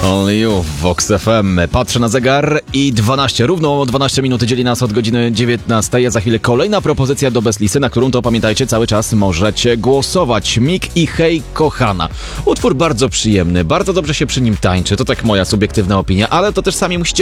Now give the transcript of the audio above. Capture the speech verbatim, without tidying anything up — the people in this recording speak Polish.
Only You w Vox F M. Patrzę na zegar i dwanaście, równo dwanaście minut dzieli nas od godziny dziewiętnastej. A za chwilę kolejna propozycja do Bezlisy, na którą to pamiętajcie, cały czas możecie głosować. Mik i Hej kochana. Utwór bardzo przyjemny, bardzo dobrze się przy nim tańczy, to tak moja subiektywna opinia, ale to też sami musicie